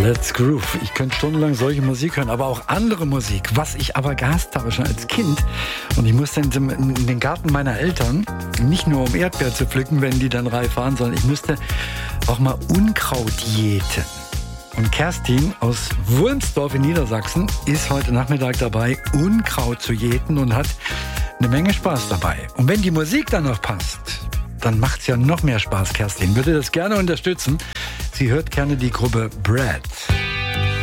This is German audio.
Let's Groove. Ich könnte stundenlang solche Musik hören, aber auch andere Musik. Was ich aber gehasst habe schon als Kind. Und ich musste in den Garten meiner Eltern, nicht nur um Erdbeer zu pflücken, wenn die dann reif waren, sondern ich musste auch mal Unkraut jäten. Und Kerstin aus Wulmsdorf in Niedersachsen ist heute Nachmittag dabei, Unkraut zu jäten und hat eine Menge Spaß dabei. Und wenn die Musik dann noch passt, dann macht's ja noch mehr Spaß, Kerstin. Würde das gerne unterstützen. Sie hört gerne die Gruppe Brad.